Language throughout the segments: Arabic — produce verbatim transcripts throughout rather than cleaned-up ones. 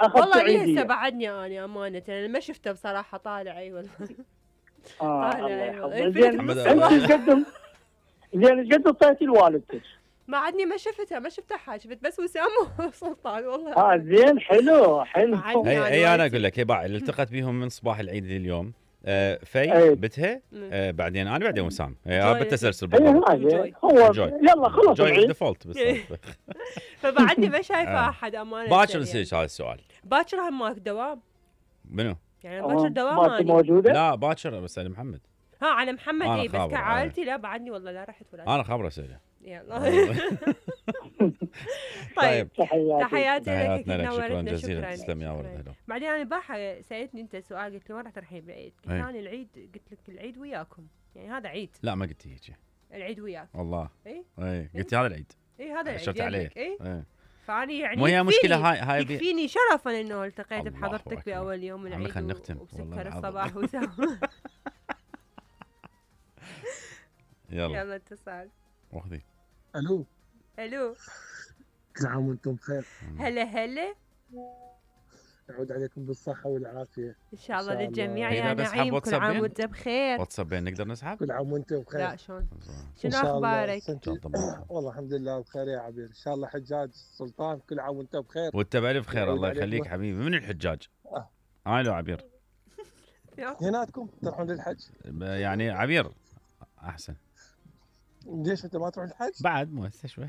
اخذت والله لي هسه عيديه. بعدني انا امانه انا ما شفته بصراحه طالع اي والله. اه طالع الله اي والله يحفظه. الفيلم زين محمد انت ايش قد زين ايش قد اعطيتي لوالدتك؟ ما عدني ما شفتها ما شفتها حاجه شفت بس وسام وسلطان والله. اه زين حلو حلو. عدني هي يعني هي انا والدتي. اقول لك هي باع اللي التقت بيهم من صباح العيد اليوم. آه في أي. بتها مم. آه بعدين انا بعدين وسام هي جوي. بالتسلسل هي بالضبط. هذه جوي. هو جوي. يلا خلص جوي العيد. ديفولت بس. فبعدني ما شايفه آه. احد امانه. باكر يعني. نسيت هذا السؤال. باكر هم ماك دوام منو؟ يعني آه، باكر دوام ما اني. موجوده. لا باكر بسأل محمد. ها على محمد أنا اي بس خابر، كعائلتي لا بعدني والله لا رحت ولا انا خبر اسئله. يلا. طيب طيب تحياتي. تحياتي لك تحياتنا كنت لك، شكرا نورتنا. جزيلا. شكرا تسلم يا شكراً. ورد. هلا. بعدين انا البارحه سالتني انت سؤال قلت لي وين راح تروحين بالعيد؟ قلت أي. انا العيد قلت لك العيد وياكم يعني هذا عيد لا ما قلت هيك العيد وياك. والله. اي اي قلت هذا العيد. اي هذا العيد شرت عليه. يدك. اي اي. فاني يعني مو هي يكفيني- مشكله هاي هاي بي... يكفيني شرفا انه التقيت الله بحضرتك أكبر. باول يوم من عمي العيد خلنا نختم. و- والله وبسكر العظيم. الصباح وسام. يلا يلا اتصال. واخذي. الو الو كل عام وانتم بخير. هلا هلا يعود عليكم بالصحة والعافية. ان شاء الله إن شاء للجميع الله. يا إذا نسحب نعيم كل واتسابين؟ عام وانت بخير. واتسابين نقدر نسحب؟ كل عام وانتم بخير. لا شلون إن شنو شاء الله اخبارك؟ السنة- الله. والله الحمد لله بخير يا عبير. ان شاء الله حجاج سلطان كل عام وانت بخير. وانت بألف خير. يعود الله عليك يخليك الله. حبيبي. من الحجاج؟ آه. هاي لو عبير. هناتكم تروحون للحج؟ يعني عبير احسن. ليش انت ما تروح الحج؟ بعد مو هسه شوي.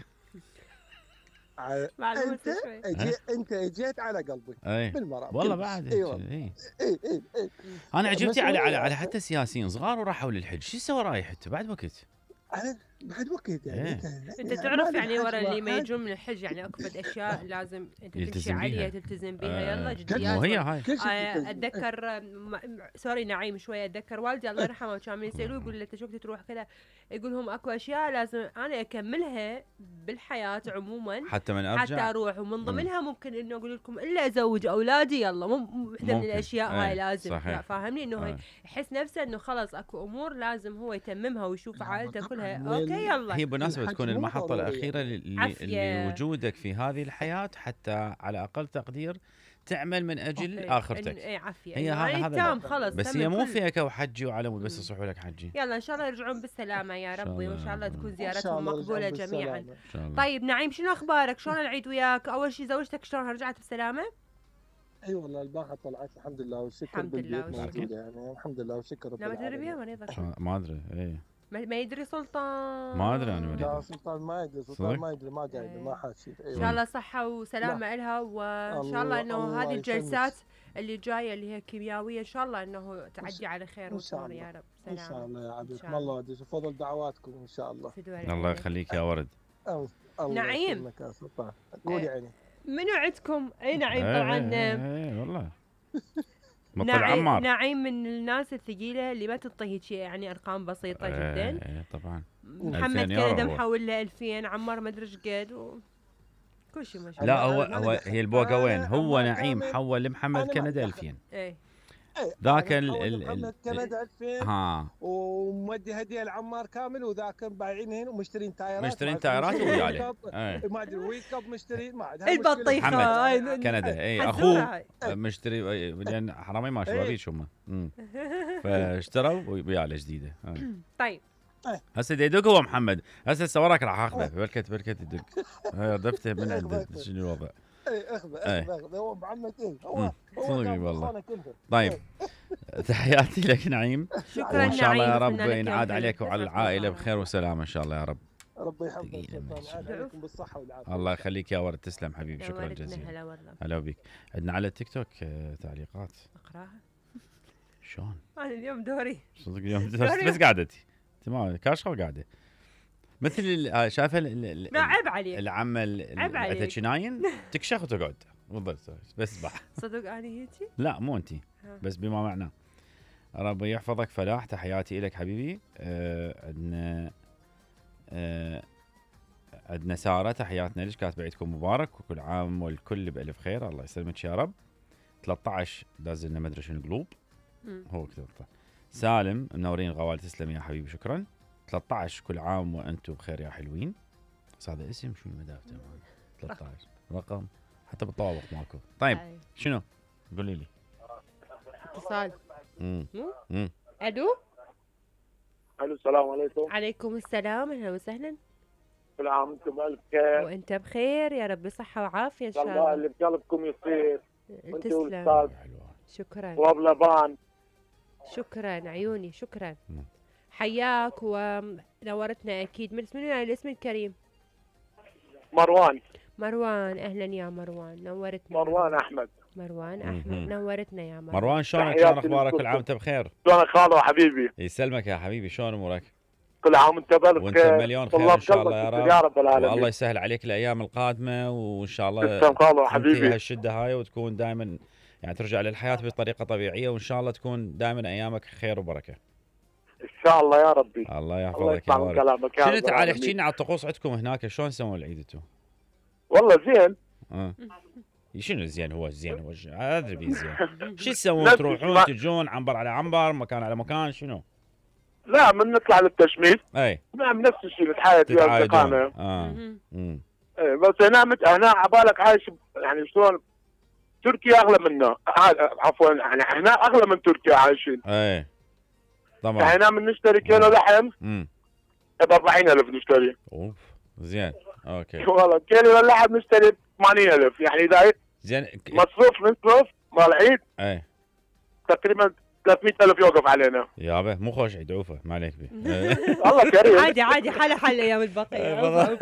ع- مع انت الموسى شوي. اجي انت اجيت على قلبي اي بالمرام. والله كلش. بعد اي هيك. والله. اي اي اي اي انا عجبتي مسؤولية. على على على حتى سياسيين صغار وراحوا للحج. شو سوى رايح انت بعد وقت؟ انا بعد وقت يعني إيه. انت انت يعني تعرف ما يعني الحج ورا اللي ما حج. يجون من الحج يعني اكفد اشياء لازم انت تمشي يلتزم عليها بيها. تلتزم بيها. آه. يلا مو جديات. هي هاي. كل شيء آه، تلتزم. اتذكر م- م- سوري نعيم شويه اتذكر والدي الله يرحمه كان من يسالوه يقول له انت شو تروح كذا يقول لهم اكو اشياء لازم انا اكملها بالحياه عموما حتى من حتى ارجع. اروح ومن ضمنها ممكن انه اقول لكم الا ازوج اولادي يلا مو مو وحده من ممكن. الاشياء ايه، هاي لازم صحيح. لا فاهمني انه هي آه. يحس نفسه انه خلاص اكو امور لازم هو يتممها ويشوف لا، عائلته طبعاً. كلها وين- اوكي يلا هي بالمناسبة الحج تكون مو المحطة ضروري الأخيرة اللي, عافية. اللي وجودك في هذه الحياة حتى على أقل تقدير تعمل من أجل إيه، آخرتك. إن- ايه عافيه هي إنه هذا- يعني هذا تام لا. خلص بس تم هي مو الكل. فيك وحجي وعلم بس مم. يصحوا لك حجي. يلا ان شاء الله يرجعون بالسلامه يا إن شاء ربي وان الله شاء الله يا رب. تكون إن شاء زيارتهم الله مقبوله يرجعون جميعا. بالسلامة. إن شاء الله. طيب نعيم شنو اخبارك؟ شلون العيد وياك؟ اول شيء زوجتك شلونها رجعت بسلامه؟ اي والله البارحه طلعت الحمد لله والشكر الحمد لله بالبيت والشكر. موجوده يعني الحمد لله والشكر رب لا ما تدري العالمين. بيها مريضك شو- ما أدري. إيه. ما ما يدري سلطان. ما أدري أنا لا مريضة. سلطان ما يدري سلطان صدق؟ ما يدري ما قاعده إيه. ما حاسيت. ان شاء الله صحه وسلامه لها وان شاء الله الله- انه الله هذه يسلمك. الجلسات اللي جايه اللي هي كيميائيه ان شاء الله انه تعدي على خير إن شاء وتمر الله. يا رب ان سلام. شاء الله يا إن عبيد شاء الله. الله يديش فضل دعواتكم ان شاء الله. فدوى الله عليك. يخليك يا ورد. أو- الله نعيم. يسلمك يا سلطان قولي عيني. منو عندكم؟ اي نعيم إيه، طبعا. إيه، إيه، إيه، والله. مطل نعيم عمار. نعيم من الناس الثقيله اللي ما تعطي هيك يعني ارقام بسيطه إيه، جدا. إيه، طبعا. محمد ألفين يورو كندا هو. محول له ألفين. عمار ما ادري ايش قد و... كل شيء ما شاء لا الله. هو أنا ما هو ندخل. هي البوقة وين؟ أنا هو أما نعيم كامل- حول لمحمد أنا ما كندا أدخل. ألفين. ايه إيه، ذاك أنا ال- محول ال- محمد ال- كندا ألفين ها ومودي هديه لعمار كامل وذاك بايعين هنا ومشترين تايرات مشترين مع تايرات الفلوس. وياله. ويكب- إيه. ما ادري ويكب مشترين ما عاد هاي البطيخة مشكلة. هاي محمد كندا اي حزورة اخوه هاي. مشتري لان حرامي ما إيه. شبابيش هم مم. فاشتروا وياله جديده. آه. طيب هسه دا يدق هو محمد. هسه هسه وراك راح اخذه بركت بركت يدق. هاي ردفته من عنده شنو الوضع. اي اخذ إيه. اخذ اخذ هو محمد اي مم. هو هو صدق كان والله. بخونك انت. طيب تحياتي لك نعيم. شكرا وان شاء الله يا نعيم. رب أتمنى لك ينعاد يوم عليك حلو. وعلى يسعد العائله صباحك. بخير وسلامه ان شاء الله يا رب. ربي يحفظك دقيقة سلطان ماشي. يعاد عليكم بالصحه والعافيه. الله يخليك يا ورد. تسلم حبيبي. يا شكرا والدنا جزيلا. هلا والله. هلا بك. عندنا على التيك توك آه، تعليقات. اقراها. شلون؟ انا اليوم دوري. صدق اليوم بس, بس قعدتي انت ما كاشخه وقاعده مثل ال- آه، شايفه ال- ال- لا عيب عليك. العمه عيب عليك. الثلاثيناين تكشخ وتقعد بالضبط بس بح صدق انا هيجي. لا مو انت ها. بس بما معناه. ربي يحفظك فلاح. تحياتي لك حبيبي. آه، عندنا آه، عندنا ساره. تحياتنا لك كاتبه عيدكم مبارك وكل عام والكل بالف خير. الله يسلمك يا رب. ثلاثة عشر داز لنا ما ادري شنو قلوب مم. هو كتب. سالم منورين غوال. تسلم يا حبيبي شكرا. ثلاثة عشر كل عام وانتم بخير يا حلوين. بس هذا اسم شنو مدافته ثلاثة عشر رقم حتى بالطوابق ماكو. طيب هاي. شنو؟ قولي لي. اتصال. امم مو؟ امم الو. الو السلام عليكم. عليكم السلام، اهلا وسهلا. كل عام وانتم بألف خير. وانت بخير يا رب، صحة وعافية ان ان شاء شاء الله الله. اللي بقلبكم يصير. وانت تسلم. والاستاذ شكرا وابو لبان. شكرا عيوني، شكرا. مم. حياك ونورتنا اكيد. من منو يعني الاسم الكريم؟ مروان. مروان، اهلا يا مروان، نورتنا. مروان احمد. مروان احمد، مهم. نورتنا يا مروان. مروان شلونك؟ تحياتي شلون اخبارك؟ كل لكم. عام وانت بخير. شلونك خالو حبيبي؟ يسلمك يا حبيبي، شلون امورك؟ كل عام وانت بألف وانت خير. بمليون خير والله ان شاء الله يا بقلبك رب. يا رب العالمين. والله يسهل عليك الايام القادمه، وان شاء الله تسلم خالو تنتهي حبيبي. هالشده هاي وتكون دائما يعني ترجع للحياه بطريقه طبيعيه، وان شاء الله تكون دائما ايامك خير وبركه. ان شاء الله يا ربي. الله الله يحفظك يا يسمع من ولد. كلامك يا شنو رب تعال العالمين. احكي لنا على الطقوس عندكم هناك، شلون تسوون العيد انتم؟ والله زين. اه شنو زين؟ هو زين هو ش- ادري بيه زين. شو تسوون؟ نفس تروحون ما- تجون عنبر على عنبر، مكان على مكان، شنو؟ لا من نطلع للتشميس. اي نعم نفس الشيء نتحايد ويا تتعايدون. اصدقائنا. اه مهم. امم إيه، بس هنا مت... هنا عبالك عايش يعني شلون. تركيا اغلى منا. ع- عفوا يعني هنا اغلى من تركيا عايشين. اي طبعا. يعني هنا من نشتري كيلو لحم امم ب أربعين ألف نشتري. اوف زين اوكي والله كيلو اللحم نشتري ب ثمانين ألف. يعني اذا زين ك- مصروف نصرف مال العيد اي تقريبا ثلاثمئة ألف يوقف علينا. يابا مو خوش عيد عوفه ما عليك به. إيه. الله كريم. عادي عادي، حلا حلا ايام البقية. بالضبط.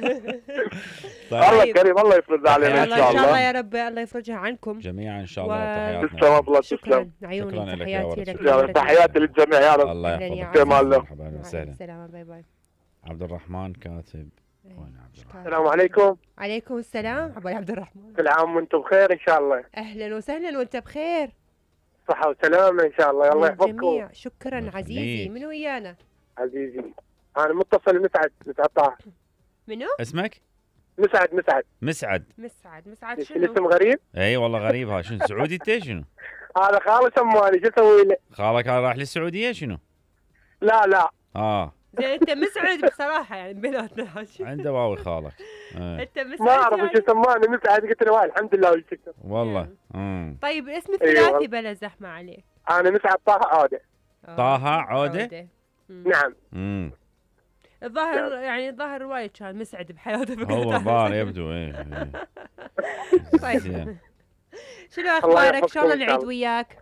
طيب. الله كريم الله يفرض علينا الله ان شاء الله. يا رب، الله يفرجها عنكم جميعا ان شاء الله. و- تسلم تحياتنا. والله شكرا تسلم. عيوني، شكراً لك يا تحياتي ولد، لك. شكراً. يلا تحياتي للجميع يا رب. الله أهلاً يا يحفظك. عزيزي. كما الله. مرحبا مع وسهلا. السلامة، باي باي. عبد الرحمن كاتب. وين عبد الرحمن؟ السلام عليكم. عليكم السلام عبالي عبد الرحمن. كل عام وانتم بخير ان شاء الله. اهلا وسهلا وانت بخير. صحة وسلامة ان شاء الله. الله يحفظكم الجميع. شكرا الله عزيزي. يخليك. من ويانا؟ عزيزي. انا متصل مسعد مسعد طه. منو؟ اسمك؟ مسعد مسعد. مسعد. مسعد. مسعد ايش شنو؟ الاسم غريب؟ اي والله غريب ها، شنو سعودي انت شنو؟ هذا خالي سماني شو اسوي له؟ خالك هذا راح للسعوديه شنو؟ لا لا اه زين انت مسعد بصراحة يعني بيناتنا حاجة. عنده واوي خالك. ايه. انت مسعد ما اعرف يعني؟ شو سماني مسعد قلت له والله الحمد لله والشكر. والله امم طيب الاسم أيوة. الثلاثي بلا زحمة عليك. انا مسعد طه عاده. آه. طه عودة؟ مم. نعم. امم الظاهر يعني الظاهر وايد كان مسعد بحياته هو فكرة الظاهر يبدو ايه, إيه. طيب. زين. شنو اخبارك؟ يحفظكم شلون إن شاء العيد الله. وياك؟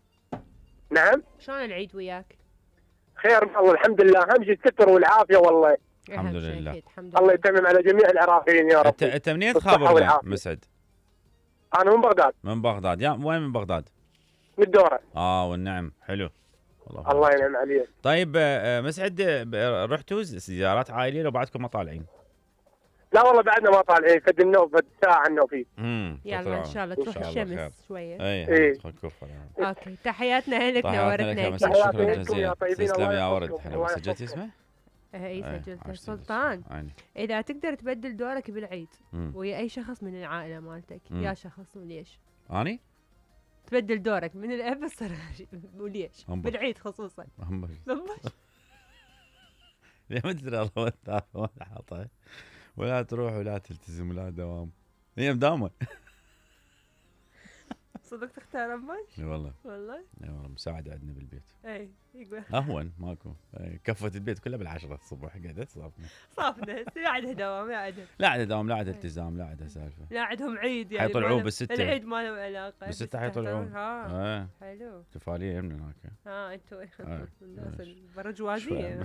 نعم شلون العيد وياك؟ خير والله الحمد لله اهم شيء الستر والعافيه والله. الحمد أهم شيء لله. أكيد، الحمد الله لله. يتمم على جميع العراقيين يا رب. انت انت منين بالصحة تخابرنا والعافية. مسعد؟ انا من بغداد من بغداد. يا وين من بغداد؟ من الدوره. اه والنعم حلو. والله الله ينعم عليك. طيب آه، مسعد آه، رحتوا زيارات عائليه لو بعدكم ما طالعين؟ لا والله بعدنا ما طالعين فد النوم فد ساعه النوم فيه. امم يلا ان شاء الله إن تروح شاء الله خير. الشمس شوية. اي إيه. تدخل كفر يعني. اوكي، تحياتنا لك، طيب، نورتنا لك يا أكيد. مسعد، تحياتي شكرا لكم جزيلا. يا طيبين، تسلم الله يا ورد. يحفظكم. حلو. الله سجلت يحفظكم. اسمه؟ اي إيه، سجلت عشت سلطان. عيني. اذا تقدر تبدل دورك بالعيد مم. ويا اي شخص من العائله مالتك، مم. يا شخص وليش؟ اني؟ تبدل دورك من الاب الصراحه وليش؟ أنبر. بالعيد خصوصا. هم- بالضبط. ليه ما تدري الله وين تعرف وين حاطه، ولا تروح ولا تلتزم ولا دوام، هي مداومه. صدق تختار امك؟ اي والله. والله؟ اي والله مساعده عندنا بالبيت. اي يقول اهون ماكو. إي، كفه البيت كلها بالعشرة الصبح قعدت صافنا. صافنا، لا عندها دوام، لا عندها لا عاد دوام لا عاد التزام لا عاد سالفه. لا عندهم عيد يعني. حيطلعون ما لهم- بالستة. العيد ما لهم علاقه. بالستة حيطلعون. ها ايه حلو. احتفاليه من هناك. ها انتوا آه. الناس البرجوازيه.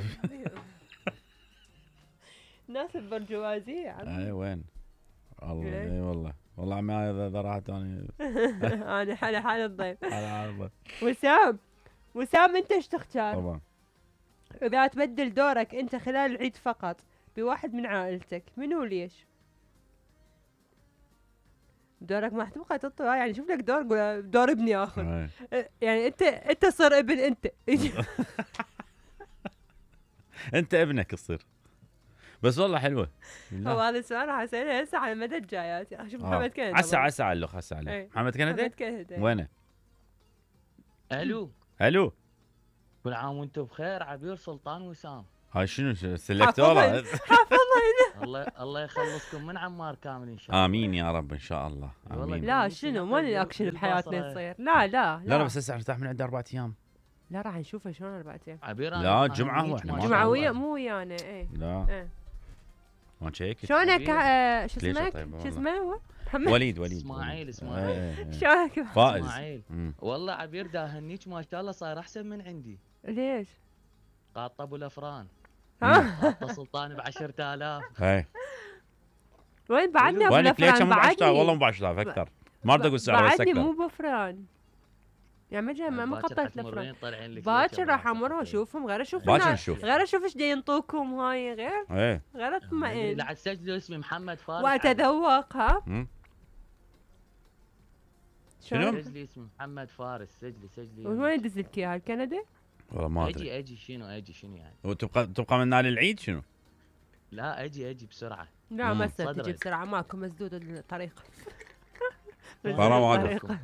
الناس البرجوازيه عم. اي وين؟ والله إيه. اي والله والله عمي اذا إذا راحت انا انا حالي حال الضيف. على عارضه. وسام، وسام انت ايش تختار؟ طبعا. اذا تبدل دورك انت خلال العيد فقط بواحد من عائلتك، منو ليش؟ دورك ما تبقى تطلع يعني، شوف لك دور قول دور ابني اخر. إيه. يعني انت انت صار ابن انت. انت ابنك تصير. بس والله حلوه. هو هذا السؤال راح اساله هسه على المدى الجايات. شوف محمد كندا. عسى عسى علق عسى علق. إيه. محمد كندا؟ محمد كندا. وينه؟ الو الو. كل عام وانتم بخير. عبير سلطان وسام. هاي شنو سلكتوها؟ الله الله يخلصكم من عمار كامل ان شاء الله. امين يا رب ان شاء الله. والله امين. لا شنو ما لي اكشن بحياتنا يصير. لا لا لا لا بس هسه ارتاح من عنده اربع ايام. لا راح نشوفه شلون اربع ايام. عبير لا جمعه هو احنا جمعه ويا مو ويانا. ايه لا ايه ما تشيك. شلونك آه، شو ليش اسمك؟ طيب شو والله. اسمه هو؟ محمد وليد وليد اسماعيل وليد. اسماعيل. إيه، إيه. شلونك؟ فائز. اسماعيل مم. والله عبير دا هنيك ما شاء الله صاير احسن من عندي. ليش؟ قاطه ابو الافران ها قاطه سلطان ب عشرة آلاف. اي وين بعدني ابو وينك ليش الافران مو ب عشرة آلاف؟ والله بعدني مو ب عشرة آلاف اكثر. ما اريد اقول سعر بس بعدني اكثر. مو بفران. يعني ما جاي ما باكر قطعت حتمرين الافران. طالعين لك باكر ليش راح أبو امر الأفران. واشوفهم غير اشوف باكر الناس- نشوف. غير اشوف ايش دا ينطوكم هاي غير ايه غير اطمئن لا تسجلوا اسمي محمد فارس. واتذوق. ها مم. شلون؟ شنو؟ سجلي اسمي محمد فارس. سجلي سجلي. وين يدز لك اياها كندا؟ والله ما ادري. اجي اجي شنو اجي شنو يعني؟ وتبقى تبقى من نال العيد شنو؟ لا اجي اجي بسرعه. لا مم. ما تصير صدرك. تجي بسرعه ماكو مسدود الطريق. ترى واقف. الطريق.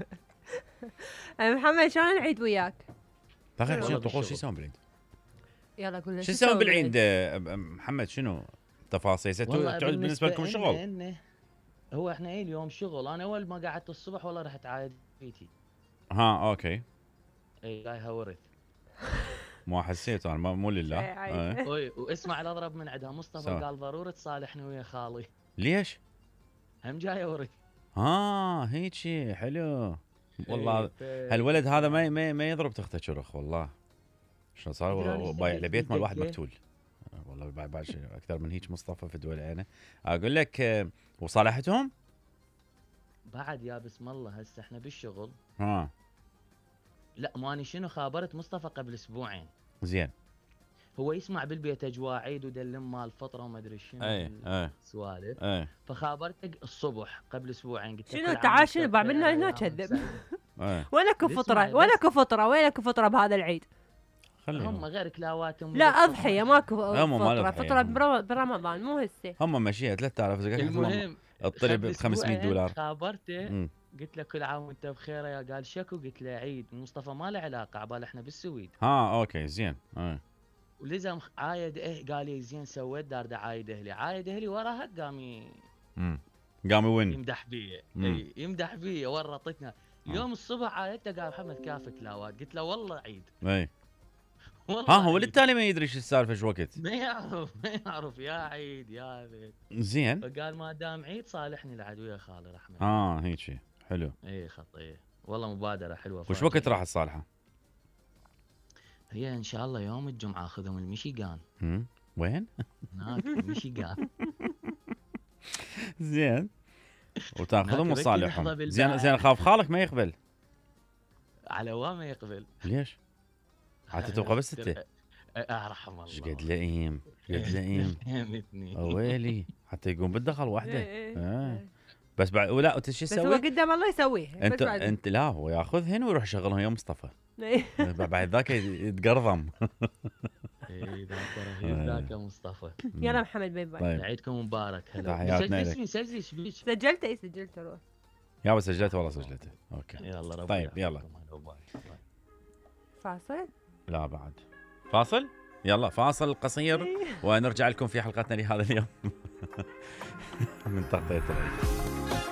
محمد شلون العيد وياك؟ لا غير والله شنو تقول شو بالشغل. يسوون بالعيد؟ يلا قول لنا شو يسوون بالعيد آه، محمد شنو محمد والله تعود بالنسبه لكم إلنا- شغل؟ إلنا هو احنا ايه اليوم شغل. انا اول ما قعدت الصبح والله رحت عايد بيتي. ها اوكي اي جايها ورث. ما حسيت انا ما- مو لله. إيه، عيب. آه. اوي واسمع الاضرب من عندها مصطفى سوا. قال ضروري تصالحني ويا خالي. ليش؟ هم جايه ورث. ها هيجي حلو والله. إيه، ف- هالولد هذا ما ما, ما يضرب تخته شرخ والله. شلون صار أدري أنا والله إيش بايع دقيت لبيت مال واحد بالدكة. مقتول. آه، والله بعد بعد شيء اكثر من هيك مصطفى في دول عينه. اقول لك آه، وصالحتهم؟ بعد يا بسم الله هسه احنا بالشغل. ها لا ماني شنو خابرت مصطفى قبل اسبوعين. زين. هو يسمع بالبيت اجواء عيد ودلم مال فطره وما ادري شنو اي اي سوالف. اي فخابرته الصبح قبل اسبوعين قلت له شنو كل عام تعال وأنت شنو بخير بعملنا يا هنا عم كذب. سعيد. اي وينك اسمع فطره؟ بس. وينك فطره؟ وينك فطره بهذا العيد؟ هم خليهم غير كلاواتهم. لا اضحيه ماكو هم ما فطره. الأضحية. فطره برم- برمضان مو هسه. هم مشيها ثلاثة آلاف زكاة المهم الطلب ب قبل خمسمية أسبوعين دولار. خابرته مم. قلت له كل عام وانت بخير يا قال شكو. قلت له عيد. مصطفى ما له علاقه عبال احنا بالسويد. ها اوكي زين. اي ولزم عايد إيه قال لي زين سويت دار دا عايد اهلي. عايد اهلي وراها قام ي- امم قام يون. يمدح بي. مم. اي يمدح بي ورطتنا. اليوم الصبح عايدته قال محمد كافك لاوات. قلت له والله عيد. اي والله ها هو عيد. للتالي ما يدري شو السالفه شو وقت. ما يعرف ما يعرف يا عيد يا بيت. زين. فقال ما دام عيد صالحني العدو يا خالي رحمه. اه هيك شيء حلو. اي خطيه والله مبادره حلوه. وش فاجئة. وقت راح الصالحه؟ هي ان شاء الله يوم الجمعه اخذهم الميشيغان. امم وين؟ هناك الميشيغان. زين. وتاخذهم هناك وتصالحهم. بكي لحظة زين بالباع. زين خاف خالك ما يقبل. على وين ما يقبل. ليش؟ حتى تبقى بس ستة. ارحم الله. ايش قد لئيم ايش قد لئيم. فهمتني. ويلي حتى يقوم بالدخل إيه، وحده. إيه، آه. إيه. بس بعد ولا انت شو بس هو تسوي؟ قدام الله يسويه. بس انت بعد- انت لا هو ياخذهن ويروح يشغلهم يا مصطفى. إيه. بعد ذاك يتقرضم. اي ذاك رهيب ذاك مصطفى. يلا محمد باي باي. طيب عيدكم مبارك. هلا تحياتنا سجلي لك. اسمي سجلي ايش بيك. سجلته اي سجلته روح. يا بس سجلته والله سجلته. اوكي. يلا ربي طيب، يلا. يحفظكم. هلا وباي. باي. فاصل. لا بعد فاصل. يلا فاصل قصير ونرجع لكم في حلقتنا لهذا اليوم من تغطية العيد.